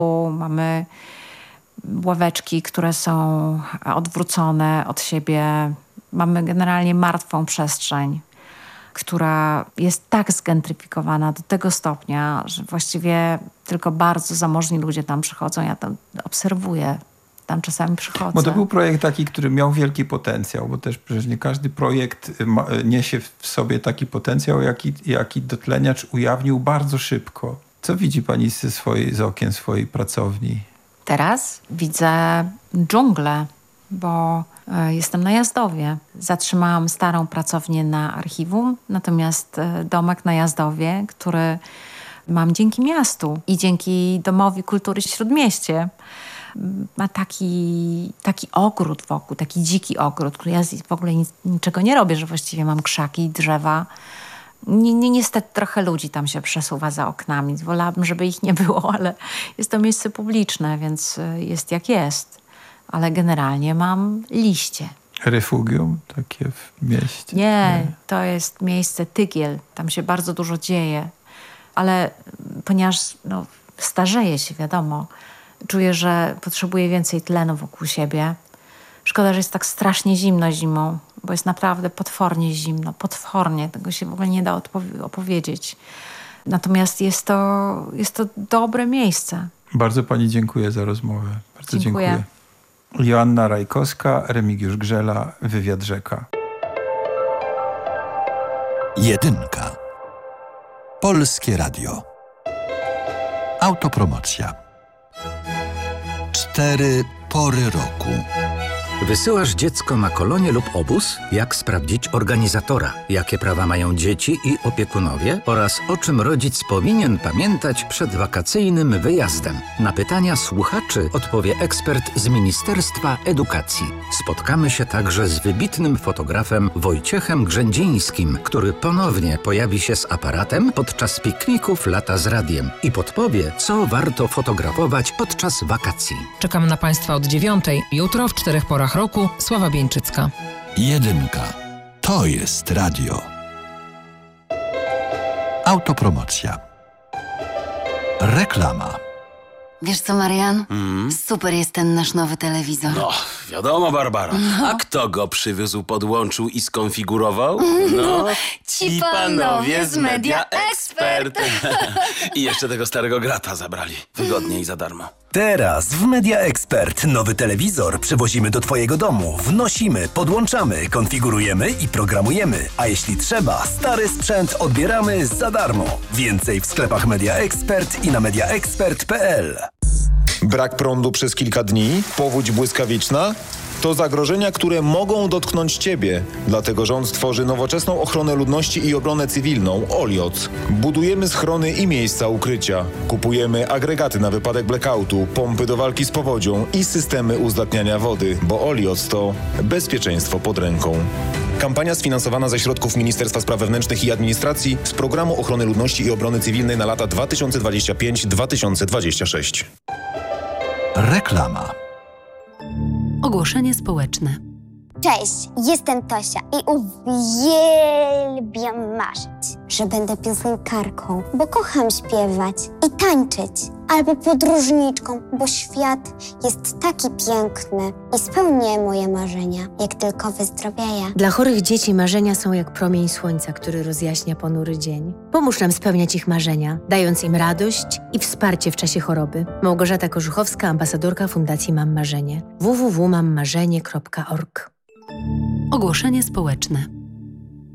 Mamy ławeczki, które są odwrócone od siebie. Mamy generalnie martwą przestrzeń, która jest tak zgentryfikowana do tego stopnia, że właściwie tylko bardzo zamożni ludzie tam przychodzą. Ja tam obserwuję, tam czasami przychodzę. Bo to był projekt taki, który miał wielki potencjał, bo też przecież nie każdy projekt niesie w sobie taki potencjał, jaki dotleniacz ujawnił bardzo szybko. Co widzi pani z okien swojej pracowni? Teraz widzę dżunglę, bo jestem na Jazdowie. Zatrzymałam starą pracownię na archiwum, natomiast domek na Jazdowie, który mam dzięki miastu i dzięki Domowi Kultury Śródmieście, ma taki ogród wokół, taki dziki ogród, który ja w ogóle niczego nie robię, że właściwie mam krzaki, drzewa. Niestety trochę ludzi tam się przesuwa za oknami. Wolałabym, żeby ich nie było, ale jest to miejsce publiczne, więc jest jak jest. Ale generalnie mam liście. Refugium takie w mieście? Nie, to jest miejsce tygiel. Tam się bardzo dużo dzieje. Ale ponieważ starzeję się, wiadomo, czuję, że potrzebuję więcej tlenu wokół siebie. Szkoda, że jest tak strasznie zimno zimą, bo jest naprawdę potwornie zimno. Potwornie. Tego się w ogóle nie da opowiedzieć. Natomiast jest to dobre miejsce. Bardzo pani dziękuję za rozmowę. Bardzo dziękuję. Joanna Rajkowska, Remigiusz Grzela, Wywiad Rzeka. Jedynka. Polskie Radio. Autopromocja. 4 pory roku. Wysyłasz dziecko na kolonie lub obóz? Jak sprawdzić organizatora? Jakie prawa mają dzieci i opiekunowie? Oraz o czym rodzic powinien pamiętać przed wakacyjnym wyjazdem? Na pytania słuchaczy odpowie ekspert z Ministerstwa Edukacji. Spotkamy się także z wybitnym fotografem Wojciechem Grzędzińskim, który ponownie pojawi się z aparatem podczas pikników Lata z Radiem i podpowie, co warto fotografować podczas wakacji. Czekam na Państwa od 9:00. Jutro w 4 porach roku. Sława Bieńczycka. Jedynka. To jest radio. Autopromocja. Reklama. Wiesz co, Marian? Super jest ten nasz nowy telewizor. No, wiadomo, Barbara. A kto go przywiózł, podłączył i skonfigurował? No, ci panowie z Media Expert. I jeszcze tego starego grata zabrali. Wygodnie i za darmo. Teraz w Media Expert nowy telewizor przywozimy do Twojego domu. Wnosimy, podłączamy, konfigurujemy i programujemy. A jeśli trzeba, stary sprzęt odbieramy za darmo. Więcej w sklepach Media Expert i na mediaexpert.pl. Brak prądu przez kilka dni? Powódź błyskawiczna? To zagrożenia, które mogą dotknąć Ciebie. Dlatego rząd tworzy nowoczesną ochronę ludności i obronę cywilną OLIOC. Budujemy schrony i miejsca ukrycia. Kupujemy agregaty na wypadek blackoutu, pompy do walki z powodzią i systemy uzdatniania wody, bo OLIOC to bezpieczeństwo pod ręką. Kampania sfinansowana ze środków Ministerstwa Spraw Wewnętrznych i Administracji z Programu Ochrony Ludności i Obrony Cywilnej na lata 2025-2026. Reklama. Ogłoszenie społeczne. Cześć, jestem Tosia i uwielbiam marzyć, że będę piosenkarką, bo kocham śpiewać i tańczyć, albo podróżniczką, bo świat jest taki piękny i spełnię moje marzenia, jak tylko wyzdrowieję. Dla chorych dzieci marzenia są jak promień słońca, który rozjaśnia ponury dzień. Pomóż nam spełniać ich marzenia, dając im radość i wsparcie w czasie choroby. Małgorzata Korzuchowska, ambasadorka Fundacji Mam Marzenie. www.mammarzenie.org. Ogłoszenie społeczne.